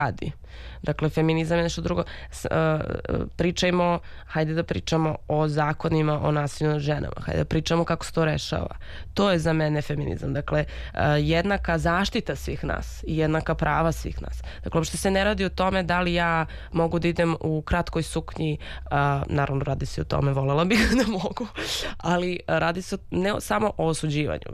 radi. Dakle, feminizam je nešto drugo. Hajde da pričamo o zakonima o nasilju nad ženama. Hajde da pričamo kako se to rešava. To je za mene feminizam. Dakle, jednaka zaštita svih nas i jednaka prava svih nas. Dakle, uopšte se ne radi o tome da li ja mogu da idem u kratkoj suknji, naravno radi se o tome, volela bih da mogu, ali radi se ne samo o osuđivanju,